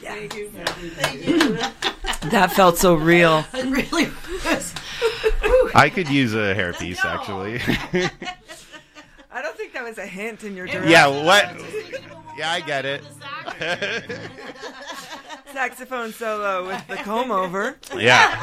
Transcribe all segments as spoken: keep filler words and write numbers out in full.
Yeah. Thank you. Thank you. That felt so real. It really was. I could use a hairpiece, No. actually. I don't think that was a hint in your direction. Yeah, what? Yeah, I get it. Saxophone solo with the comb over. Yeah.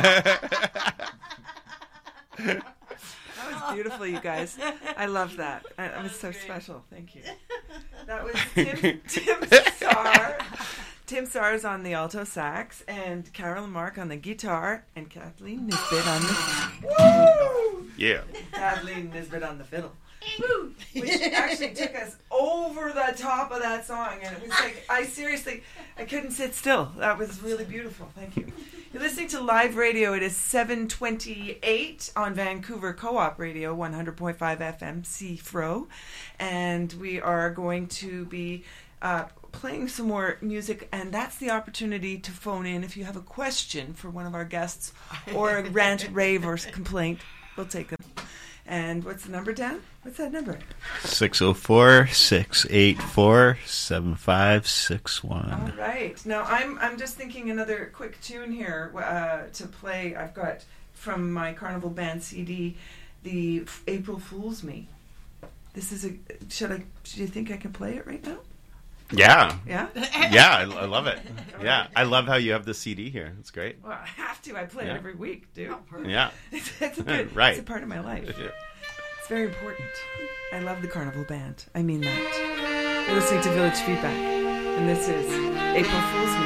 That was beautiful, you guys. I love that. I- That was so special. Thank you. That was Tim, Tim Sarr. Tim Sarr is on the alto sax, and Carol and Mark on the guitar, and Kathleen Nisbet on the Woo! Yeah. Kathleen Nisbet on the fiddle. Which actually took us over the top of that song, and it was like, I seriously, I couldn't sit still. That was really beautiful. Thank you. You're listening to live radio. It is seven twenty-eight on Vancouver Co-op Radio, one hundred point five F M, C F R O, and we are going to be uh, playing some more music, and that's the opportunity to phone in if you have a question for one of our guests, or a rant, rave, or complaint. We'll take them. And what's the number, Dan? What's that number? six oh four, six eight four, seven five six All one. right. Now, I'm I'm just thinking another quick tune here uh, to play. I've got from my Carnival Band C D, the F- April Fool's Me. This is a. Should I? Do you think I can play it right now? Yeah. Yeah. Yeah, I, I love it. Yeah, I love how you have the C D here. It's great. Well, I have to. I play Yeah. it every week, dude. Yeah. It's, it's a good. Right. It's a part of my life. Yeah. It's very important. I love the Carnival Band. I mean that. You're listening to Village Feedback, and this is April Fool's Me.